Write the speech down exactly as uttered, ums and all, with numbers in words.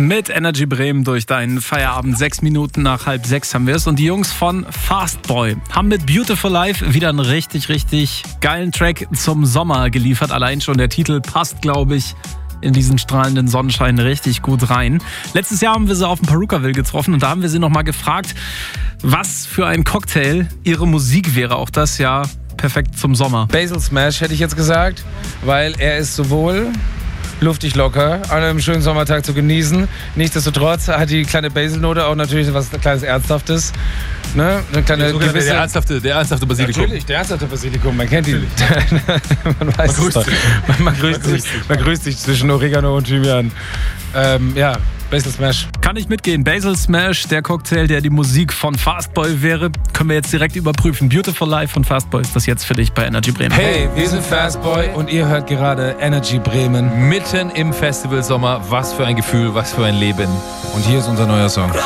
Mit Energy Bremen durch deinen Feierabend. Sechs Minuten nach halb sechs haben wir es. Und die Jungs von Fastboy haben mit Beautiful Life wieder einen richtig, richtig geilen Track zum Sommer geliefert. Allein schon der Titel passt, glaube ich, in diesen strahlenden Sonnenschein richtig gut rein. Letztes Jahr haben wir sie auf dem Perukaville getroffen und da haben wir sie nochmal gefragt, was für ein Cocktail ihre Musik wäre. Auch das ja perfekt zum Sommer. Basil Smash hätte ich jetzt gesagt, weil er ist sowohl luftig locker, an einem schönen Sommertag zu genießen. Nichtsdestotrotz hat die kleine Basilnote auch natürlich was kleines Ernsthaftes. Ne? Eine kleine der, gewisse, der, ernsthafte, der ernsthafte Basilikum. Natürlich, der ernsthafte Basilikum, man kennt ihn. man weiß man es doch. Man, man, grüßt man, sich, sich. man grüßt sich zwischen Oregano und Thymian. Ähm, ja, Basil Smash. Kann ich mitgehen. Basil Smash, der Cocktail, der die Musik von Fastboy wäre, können wir jetzt direkt überprüfen. Beautiful Life von Fastboy ist das jetzt für dich bei Energy Bremen. Hey, wir sind Fastboy und ihr hört gerade Energy Bremen. Mitten im Festivalsommer. Was für ein Gefühl, was für ein Leben. Und hier ist unser neuer Song.